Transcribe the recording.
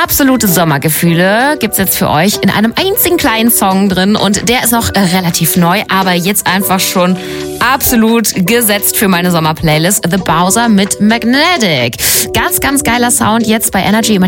Absolute Sommergefühle gibt's jetzt für euch in einem einzigen kleinen Song drin und der ist noch relativ neu, aber jetzt einfach schon absolut gesetzt für meine Sommerplaylist. The Bowser mit Magnetic. Ganz, ganz geiler Sound jetzt bei Energy.